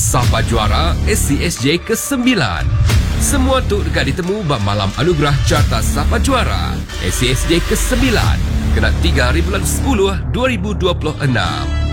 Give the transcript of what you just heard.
Sapa Juara SCSJ ke-9. Semua tu dekat ditemu bab malam anugerah Carta Sapa Juara SCSJ ke-9 kena 3 bulan 10 2026.